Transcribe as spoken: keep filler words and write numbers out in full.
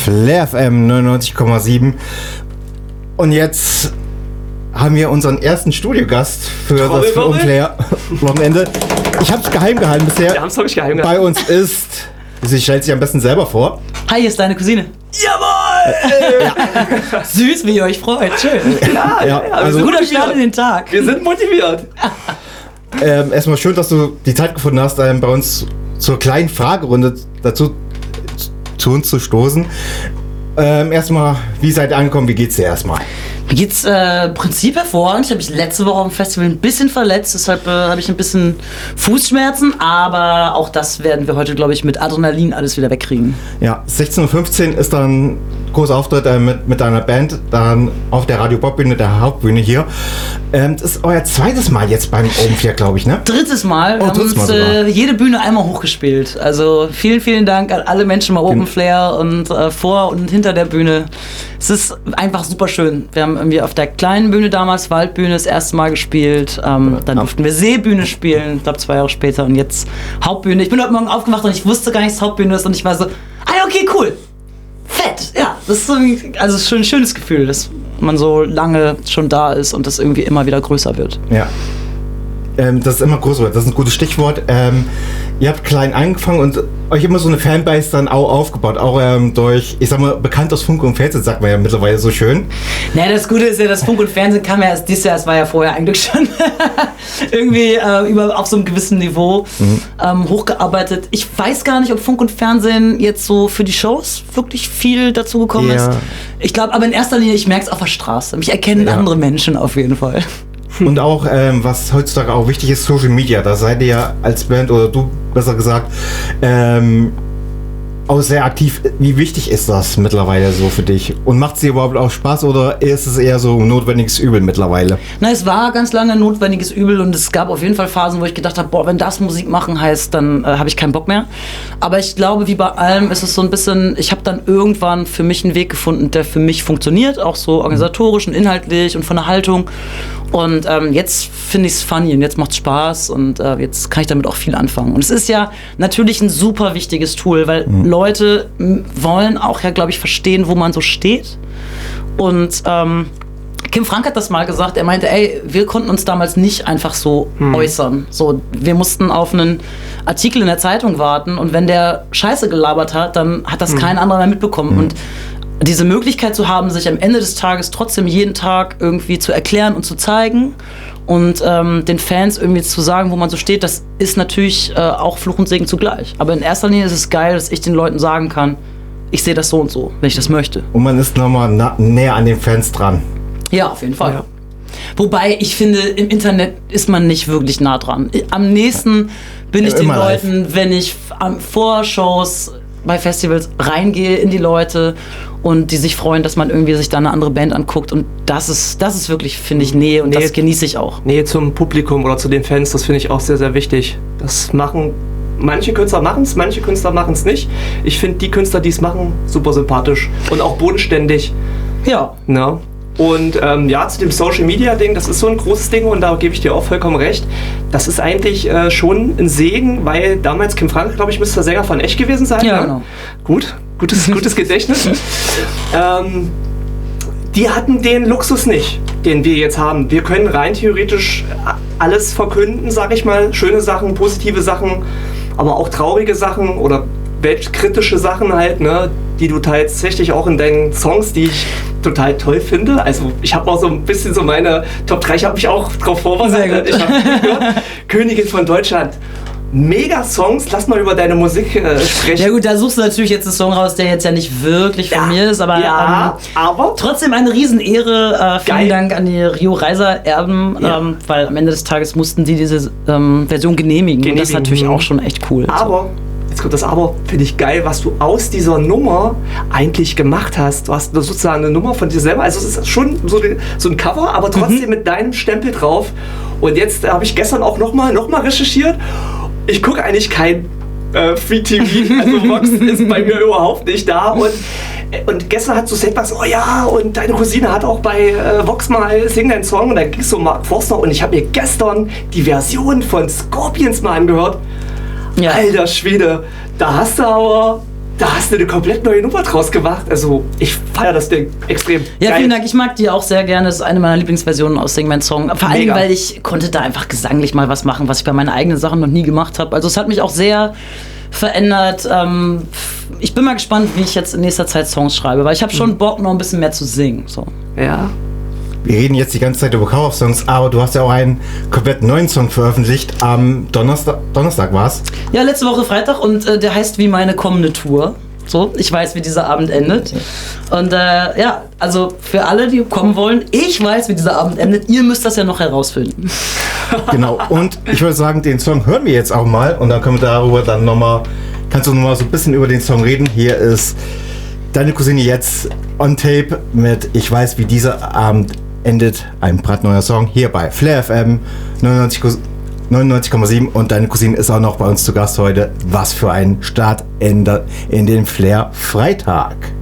Flair F M neunundneunzig Komma sieben. Und jetzt haben wir unseren ersten Studiogast für Trommel, das um Flair Wochenende. Ich habe es geheim gehalten bisher. Wir haben es wirklich geheim gehalten. Bei uns ist, sie stellt sich am besten selber vor. Hi, hier ist deine Cousine. Jawohl! Ja. Süß, wie ihr euch freut. Schön. Ja, ja, also guter Start in den Tag. Wir sind motiviert. Ähm, erstmal schön, dass du die Zeit gefunden hast, ähm, bei uns zur kleinen Fragerunde dazu zu uns zu stoßen. Ähm, erstmal, wie seid ihr angekommen? Wie geht's dir erstmal? Mir geht's äh, im Prinzip hervorragend. Ich habe mich letzte Woche auf dem Festival ein bisschen verletzt, deshalb äh, habe ich ein bisschen Fußschmerzen, aber auch das werden wir heute, glaube ich, mit Adrenalin alles wieder wegkriegen. Ja, sechzehn Uhr fünfzehn ist dann großer Auftritt äh, mit, mit deiner Band, dann auf der Radio Bob Bühne, der Hauptbühne hier. Ähm, das ist euer zweites Mal jetzt beim Open Flair, glaube ich, ne? Drittes Mal. Wir oh, haben drittes uns Mal äh, jede Bühne einmal hochgespielt. Also vielen, vielen Dank an alle Menschen bei Open Flair und äh, vor und hinter der Bühne. Es ist einfach super schön. Wir haben irgendwie auf der kleinen Bühne damals, Waldbühne, das erste Mal gespielt. Ähm, dann durften wir Seebühne spielen, ich glaube zwei Jahre später. Und jetzt Hauptbühne. Ich bin heute Morgen aufgewacht und ich wusste gar nicht, dass Hauptbühne ist. Und ich war so, ah okay, cool. Fett, ja. Das ist irgendwie, also schon ein schönes Gefühl, dass man so lange schon da ist und das irgendwie immer wieder größer wird. Ja. Ähm, das ist immer größer, das ist ein gutes Stichwort. Ähm, ihr habt klein angefangen und euch immer so eine Fanbase dann auch aufgebaut, auch ähm, durch, ich sag mal, bekannt aus Funk und Fernsehen, sagt man ja mittlerweile so schön. Naja, das Gute ist ja, dass Funk und Fernsehen kam ja erst dieses Jahr, es war ja vorher eigentlich schon irgendwie äh, über, auf so einem gewissen Niveau mhm. ähm, hochgearbeitet. Ich weiß gar nicht, ob Funk und Fernsehen jetzt so für die Shows wirklich viel dazu gekommen ja. ist. Ich glaube, aber in erster Linie, ich merke es auf der Straße. Mich erkennen ja. andere Menschen auf jeden Fall. Und auch, ähm, was heutzutage auch wichtig ist, Social Media. Da seid ihr ja als Band, oder du besser gesagt, ähm, auch sehr aktiv. Wie wichtig ist das mittlerweile so für dich? Und macht es dir überhaupt auch Spaß oder ist es eher so ein notwendiges Übel mittlerweile? Na, es war ganz lange ein notwendiges Übel und es gab auf jeden Fall Phasen, wo ich gedacht habe, boah, wenn das Musik machen heißt, dann äh, habe ich keinen Bock mehr. Aber ich glaube, wie bei allem ist es so ein bisschen, ich habe dann irgendwann für mich einen Weg gefunden, der für mich funktioniert, auch so organisatorisch und inhaltlich und von der Haltung. Und ähm, jetzt finde ich es funny und jetzt macht es Spaß und äh, jetzt kann ich damit auch viel anfangen. Und es ist ja natürlich ein super wichtiges Tool, weil mhm. Leute m- wollen auch ja, glaube ich, verstehen, wo man so steht. Und ähm, Kim Frank hat das mal gesagt, er meinte, ey, wir konnten uns damals nicht einfach so mhm. äußern. So, wir mussten auf einen Artikel in der Zeitung warten und wenn der Scheiße gelabert hat, dann hat das mhm. kein anderer mehr mitbekommen. Mhm. Und diese Möglichkeit zu haben, sich am Ende des Tages trotzdem jeden Tag irgendwie zu erklären und zu zeigen und ähm, den Fans irgendwie zu sagen, wo man so steht, das ist natürlich äh, auch Fluch und Segen zugleich. Aber in erster Linie ist es geil, dass ich den Leuten sagen kann, ich sehe das so und so, wenn ich das möchte. Und man ist nochmal na- näher an den Fans dran. Ja, auf jeden Fall. Ja. Wobei, ich finde, im Internet ist man nicht wirklich nah dran. Am nächsten bin ja, ich den Leuten, live. Wenn ich am Vorshows bei Festivals reingehe in die Leute und die sich freuen, dass man irgendwie sich da eine andere Band anguckt und das ist, das ist wirklich, finde ich, Nähe und Nähe, das genieße ich auch. Nähe zum Publikum oder zu den Fans, das finde ich auch sehr, sehr wichtig. Das machen, manche Künstler machen es, manche Künstler machen es nicht. Ich finde die Künstler, die es machen, super sympathisch und auch bodenständig. Ja. Na? Und ähm, ja, zu dem Social-Media-Ding, das ist so ein großes Ding und da gebe ich dir auch vollkommen recht. Das ist eigentlich äh, schon ein Segen, weil damals Kim Frank, glaube ich, müsste der Sänger von Echt gewesen sein. Ja, ne? genau. Gut, gutes, gutes Gedächtnis. ähm, die hatten den Luxus nicht, den wir jetzt haben. Wir können rein theoretisch alles verkünden, sage ich mal. Schöne Sachen, positive Sachen, aber auch traurige Sachen oder weltkritische Sachen halt, ne, die du tatsächlich auch in deinen Songs, die ich total toll finde. Also ich habe auch so ein bisschen so meine Top drei, ich habe mich auch drauf vorbereitet. Ich habe gehört, Königin von Deutschland. Mega Songs, lass mal über deine Musik äh, sprechen. Ja gut, da suchst du natürlich jetzt einen Song raus, der jetzt ja nicht wirklich von ja, mir ist, aber, ja, ähm, aber trotzdem eine Riesenehre. Äh, vielen geil. Dank an die Rio Reiser Erben, ja. ähm, weil am Ende des Tages mussten die diese ähm, Version genehmigen. genehmigen. Und das ist natürlich auch schon echt cool. Aber so. Jetzt kommt das Aber, finde ich geil, was du aus dieser Nummer eigentlich gemacht hast. Du hast sozusagen eine Nummer von dir selber. Also es ist schon so, so ein Cover, aber trotzdem mhm. mit deinem Stempel drauf. Und jetzt habe ich gestern auch nochmal noch mal recherchiert. Ich gucke eigentlich kein äh, Free T V, also Vox ist bei mir überhaupt nicht da. Und, und gestern hat so etwas, oh ja, und deine Cousine hat auch bei äh, Vox mal Sing deinen Song. Und da ging es um Mark Forster. Und ich habe mir gestern die Version von Scorpions mal angehört. Ja. Alter Schwede, da hast du aber da hast du eine komplett neue Nummer draus gemacht. Also, ich feiere das Ding extrem. Ja, geil. vielen Dank. Ich mag die auch sehr gerne. Das ist eine meiner Lieblingsversionen aus Sing Mein Song. Vor allem, Mega. weil ich konnte da einfach gesanglich mal was machen, was ich bei meinen eigenen Sachen noch nie gemacht habe. Also es hat mich auch sehr verändert. Ähm, ich bin mal gespannt, wie ich jetzt in nächster Zeit Songs schreibe, weil ich habe schon Bock, noch ein bisschen mehr zu singen. So. Ja. Wir reden jetzt die ganze Zeit über Cover-Songs, aber du hast ja auch einen komplett neuen Song veröffentlicht. Am Donnerstag, Donnerstag war's. Ja, letzte Woche Freitag und äh, der heißt Wie meine kommende Tour. So, ich weiß, wie dieser Abend endet. Und äh, ja, also für alle, die kommen wollen, ich weiß, wie dieser Abend endet. Ihr müsst das ja noch herausfinden. Genau, und ich würde sagen, den Song hören wir jetzt auch mal und dann können wir darüber dann nochmal, kannst du nochmal so ein bisschen über den Song reden. Hier ist deine Cousine jetzt on tape mit Ich weiß, wie dieser Abend endet, ein brandneuer Song hier bei Flair F M neunundneunzig Komma sieben und deine Cousine ist auch noch bei uns zu Gast heute. Was für ein Start in, in den Flair Freitag.